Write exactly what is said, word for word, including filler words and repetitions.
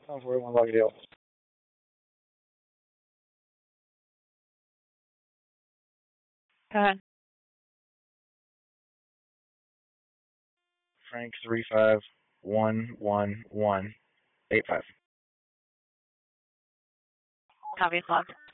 Sounds very one like deal. Uh, Frank three five one one one eight five. copy, logged.